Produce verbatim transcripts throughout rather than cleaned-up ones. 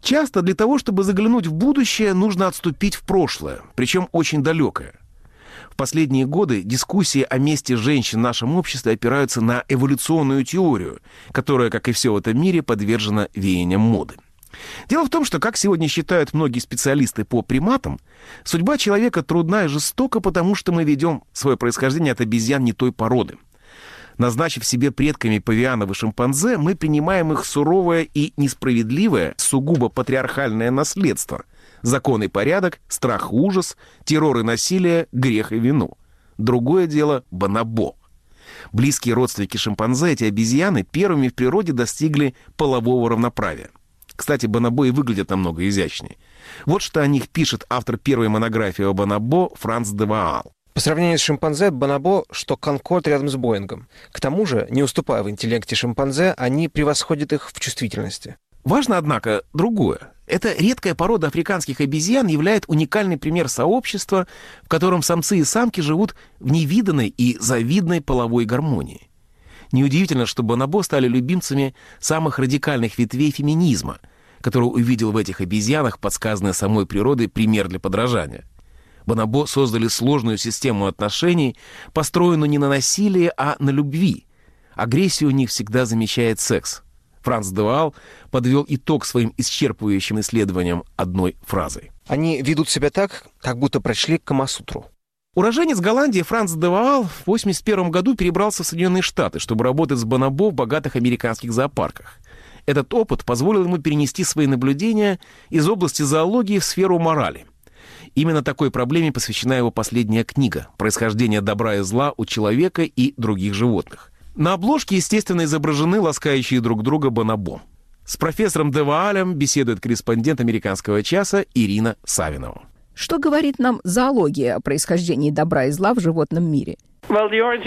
Часто для того, чтобы заглянуть в будущее, нужно отступить в прошлое, причем очень далекое. В последние годы дискуссии о месте женщин в нашем обществе опираются на эволюционную теорию, которая, как и все в этом мире, подвержена веяниям моды. Дело в том, что, как сегодня считают многие специалисты по приматам, судьба человека трудна и жестока, потому что мы ведем свое происхождение от обезьян не той породы. Назначив себе предками павианов и шимпанзе, мы принимаем их суровое и несправедливое, сугубо патриархальное наследство. Закон и порядок, страх и ужас, террор и насилие, грех и вину. Другое дело — бонобо. Близкие родственники шимпанзе, эти обезьяны, первыми в природе достигли полового равноправия. Кстати, бонобо и выглядят намного изящнее. Вот что о них пишет автор первой монографии о бонобо Франц де Ваал. По сравнению с шимпанзе, бонобо, что Конкорд рядом с Боингом. К тому же, не уступая в интеллекте шимпанзе, они превосходят их в чувствительности. Важно, однако, другое. Эта редкая порода африканских обезьян является уникальный пример сообщества, в котором самцы и самки живут в невиданной и завидной половой гармонии. Неудивительно, что бонобо стали любимцами самых радикальных ветвей феминизма, который увидел в этих обезьянах подсказанный самой природой пример для подражания. Бонобо создали сложную систему отношений, построенную не на насилии, а на любви. Агрессию у них всегда замещает секс. Франц де Ваал подвел итог своим исчерпывающим исследованиям одной фразой. Они ведут себя так, как будто прочли Камасутру. Уроженец Голландии Франц де Ваал в восемьдесят первом году перебрался в Соединенные Штаты, чтобы работать с бонобо в богатых американских зоопарках. Этот опыт позволил ему перенести свои наблюдения из области зоологии в сферу морали. Именно такой проблеме посвящена его последняя книга «Происхождение добра и зла у человека и других животных». На обложке, естественно, изображены ласкающие друг друга бонобо. С профессором де Ваалем беседует корреспондент «Американского часа» Ирина Савинова. Что говорит нам зоология о происхождении добра и зла в животном мире? Мы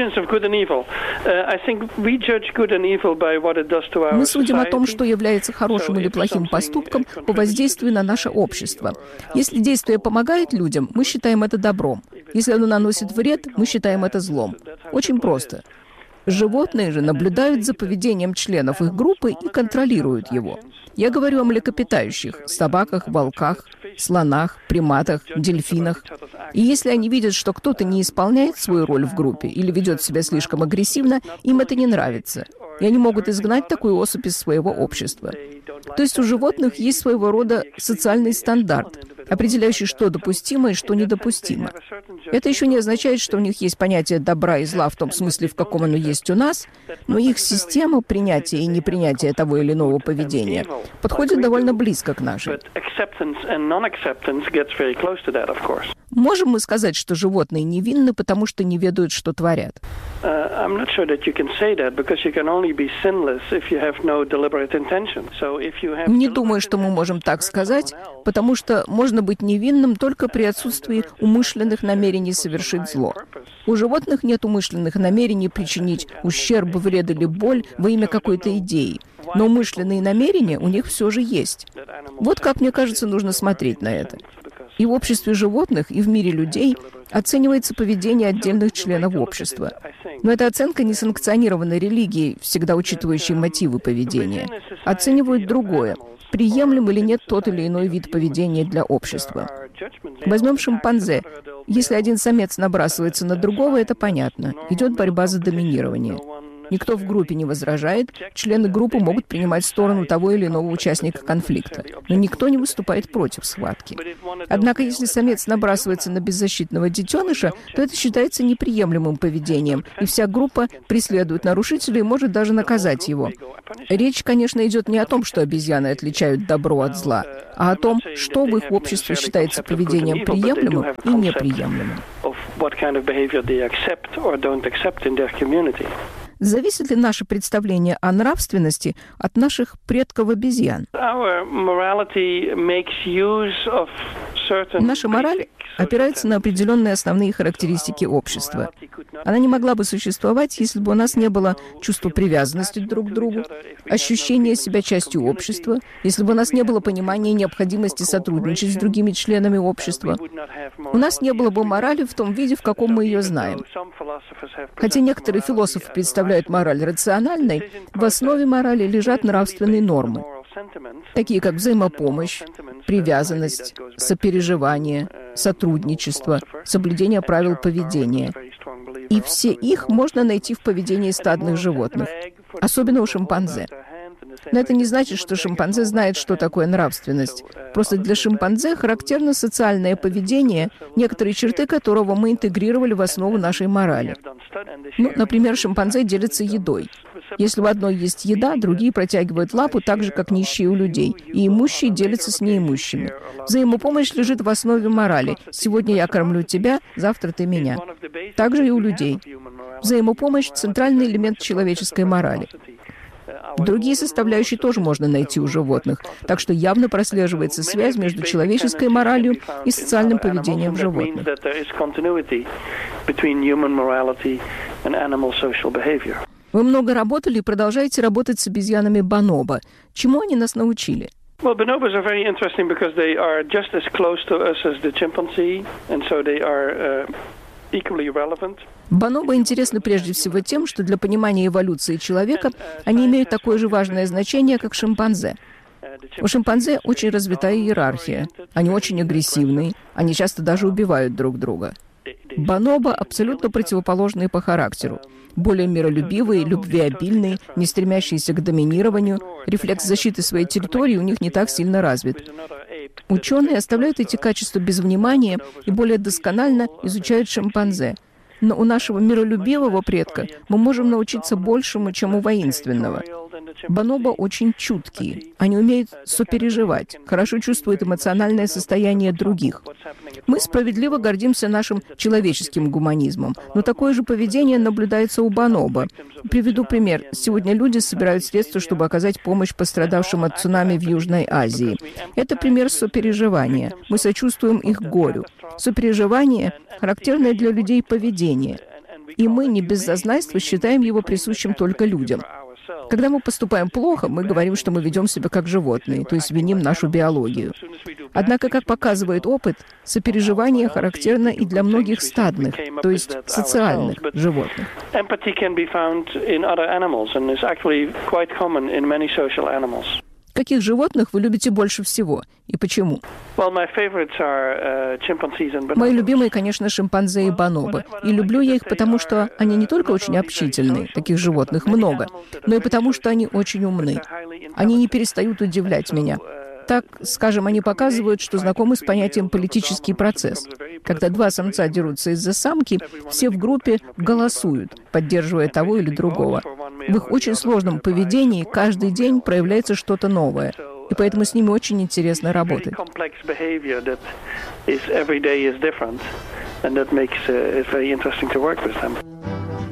судим о том, что является хорошим или плохим поступком по воздействию на наше общество. Если действие помогает людям, мы считаем это добром. Если оно наносит вред, мы считаем это злом. Очень просто. Животные же наблюдают за поведением членов их группы и контролируют его. Я говорю о млекопитающих, собаках, волках, слонах, приматах, дельфинах. И если они видят, что кто-то не исполняет свою роль в группе или ведет себя слишком агрессивно, им это не нравится. И они могут изгнать такую особь из своего общества. То есть у животных есть своего рода социальный стандарт, определяющий, что допустимо и что недопустимо. Это еще не означает, что у них есть понятие добра и зла в том смысле, в каком оно есть у нас, но их система принятия и непринятия того или иного поведения подходит довольно близко к нашей. Можем мы сказать, что животные невинны, потому что не ведают, что творят? Не думаю, что мы можем так сказать, потому что можно быть невинным только при отсутствии умышленных намерений совершить зло. У животных нет умышленных намерений причинить ущерб, вред или боль во имя какой-то идеи. Но умышленные намерения у них все же есть. Вот как, мне кажется, нужно смотреть на это. И в обществе животных, и в мире людей оценивается поведение отдельных членов общества. Но эта оценка не санкционирована религией, всегда учитывающей мотивы поведения. Оценивают другое. Приемлем или нет тот или иной вид поведения для общества. Возьмем шимпанзе. Если один самец набрасывается на другого, это понятно. Идет борьба за доминирование. Никто в группе не возражает, члены группы могут принимать сторону того или иного участника конфликта, но никто не выступает против схватки. Однако, если самец набрасывается на беззащитного детеныша, то это считается неприемлемым поведением, и вся группа преследует нарушителя и может даже наказать его. Речь, конечно, идет не о том, что обезьяны отличают добро от зла, а о том, что в их обществе считается поведением приемлемым и неприемлемым. Зависит ли наше представление о нравственности от наших предков обезьян? Наша мораль опирается на определенные основные характеристики общества. Она не могла бы существовать, если бы у нас не было чувства привязанности друг к другу, ощущения себя частью общества, если бы у нас не было понимания необходимости сотрудничать с другими членами общества. У нас не было бы морали в том виде, в каком мы ее знаем. Хотя некоторые философы представляют мораль рациональной, в основе морали лежат нравственные нормы. такие как взаимопомощь, привязанность, сопереживание, сотрудничество, соблюдение правил поведения. И все их можно найти в поведении стадных животных, особенно у шимпанзе. Но это не значит, что шимпанзе знает, что такое нравственность. Просто для шимпанзе характерно социальное поведение, некоторые черты которого мы интегрировали в основу нашей морали. Ну, например, шимпанзе делятся едой. Если у одной есть еда, другие протягивают лапу так же, как нищие у людей, и имущие делятся с неимущими. Взаимопомощь лежит в основе морали. Сегодня я кормлю тебя, завтра ты меня. Также и у людей. Взаимопомощь – центральный элемент человеческой морали. Другие составляющие тоже можно найти у животных, так что явно прослеживается связь между человеческой моралью и социальным поведением животных. Вы много работали и продолжаете работать с обезьянами бонобо. Чему они нас научили? Well, bonobos are very interesting because they are just as close to us as the chimpanzee, and so they are uh, equally relevant. Бонобо интересны прежде всего тем, что для понимания эволюции человека они имеют такое же важное значение, как шимпанзе. У шимпанзе очень развитая иерархия. Они очень агрессивны, они часто даже убивают друг друга. Бонобо абсолютно противоположные по характеру. Более миролюбивые, любвеобильные, не стремящиеся к доминированию. Рефлекс защиты своей территории у них не так сильно развит. Ученые оставляют эти качества без внимания и более досконально изучают шимпанзе. Но у нашего миролюбивого предка мы можем научиться большему, чем у воинственного. Бонобо очень чуткие. Они умеют сопереживать, хорошо чувствуют эмоциональное состояние других. Мы справедливо гордимся нашим человеческим гуманизмом, но такое же поведение наблюдается у бонобо. Приведу пример. Сегодня люди собирают средства, чтобы оказать помощь пострадавшим от цунами в Южной Азии. Это пример сопереживания. Мы сочувствуем их горю. Сопереживание – характерное для людей поведение. И мы не без зазнайства считаем его присущим только людям. Когда мы поступаем плохо, мы говорим, что мы ведем себя как животные, то есть виним нашу биологию. Однако, как показывает опыт, сопереживание характерно и для многих стадных, то есть социальных животных. Каких животных вы любите больше всего и почему? Мои любимые, конечно, шимпанзе и бонобо. И люблю я их потому, что они не только очень общительны, таких животных много, но и потому, что они очень умны. Они не перестают удивлять меня. Так, скажем, они показывают, что знакомы с понятием «политический процесс». Когда два самца дерутся из-за самки, все в группе голосуют, поддерживая того или другого. В их очень сложном поведении каждый день проявляется что-то новое, и поэтому с ними очень интересно работать. And that makes uh, it very interesting to work with them.